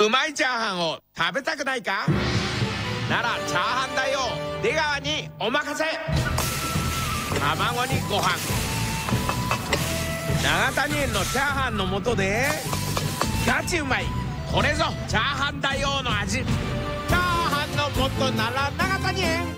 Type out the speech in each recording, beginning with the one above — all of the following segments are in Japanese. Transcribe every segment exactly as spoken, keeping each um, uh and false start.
うまいチャーハンを食べたくないか？ならチャーハンだよ出川にお任せ。卵にご飯、永谷園のチャーハンの素でガチうまい、これぞチャーハン大王の味。チャーハンの素なら永谷園。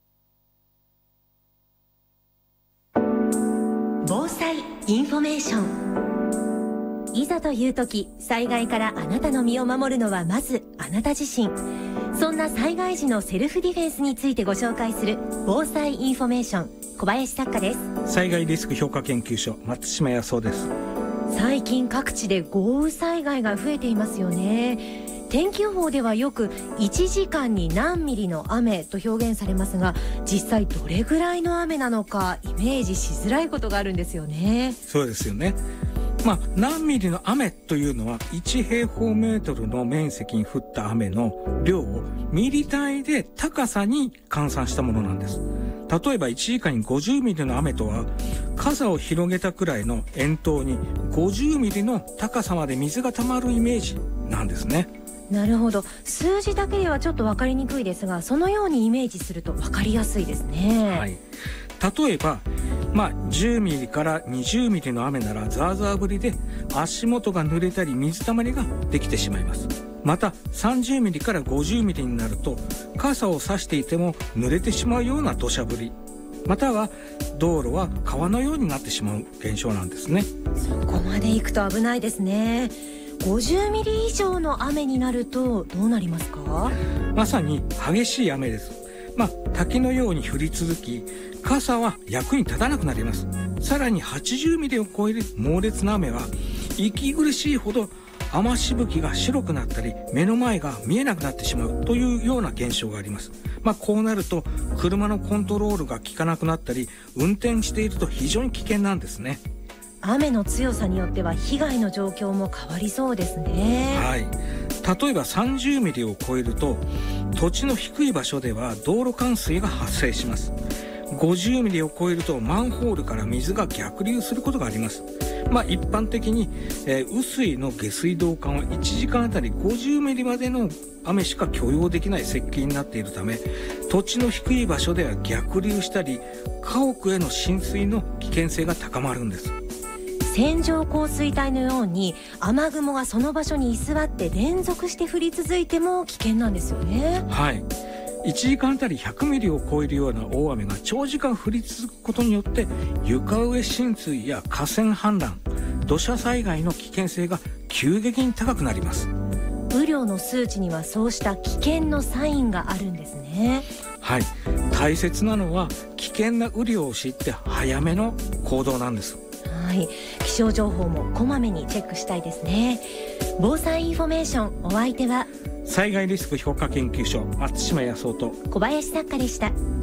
防災インフォメーション。いざという時、災害からあなたの身を守るのはまずあなた自身。そんな災害時のセルフディフェンスについてご紹介する防災インフォメーション、小林作家です。 災害リスク評価研究所、松島康夫です。 最近各地で豪雨災害が増えていますよね。天気予報ではよくいちじかんに何ミリの雨と表現されますが、実際どれぐらいの雨なのかイメージしづらいことがあるんですよね。 そうですよね。まあ、何ミリの雨というのはいち平方メートルの面積に降った雨の量をミリ単位で高さに換算したものなんです。例えばいちじかんにごじゅうミリの雨とは、傘を広げたくらいの円筒にごじゅうミリの高さまで水が溜まるイメージなんですね。 なるほど。数字だけではちょっと分かりにくいですが、そのようにイメージすると分かりやすいですね。 はい。例えば、まあ、じゅうミリからにじゅうミリの雨ならザーザー降りで足元が濡れたり水たまりができてしまいます。またさんじゅうミリからごじゅうミリになると傘を差していても濡れてしまうような土砂降り、または道路は川のようになってしまう現象なんですね。 そこまで行くと危ないですね。ごじゅうミリ以上の雨になるとどうなりますか？ まさに激しい雨です。まあ、滝のように降り続き、傘は役に立たなくなります。さらにはちじゅうミリを超える猛烈な雨は、息苦しいほど雨しぶきが白くなったり、目の前が見えなくなってしまうというような現象があります。まあ、こうなると、車のコントロールが効かなくなったり、運転していると非常に危険なんですね。 雨の強さによっては被害の状況も変わりそうですね。 はい。例えばさんじゅうミリを超えると、土地の低い場所では道路冠水が発生します。ごじゅうミリを超えるとマンホールから水が逆流することがあります。まあ一般的に、えー、雨水の下水道管はいちじかんあたりごじゅうミリまでの雨しか許容できない設計になっているため、土地の低い場所では逆流したり家屋への浸水の危険性が高まるんです。 線状降水帯のように雨雲がその場所に居座って連続して降り続いても危険なんですよね。 はい。いちじかんあたりひゃくミリを超えるような大雨が長時間降り続くことによって床上浸水や河川氾濫、土砂災害の危険性が急激に高くなります。 雨量の数値にはそうした危険のサインがあるんですね。 はい。大切なのは危険な雨量を知って早めの行動なんです。 はい。気象情報もこまめにチェックしたいですね。防災インフォメーション、お相手は災害リスク評価研究所、松島康夫と小林作家でした。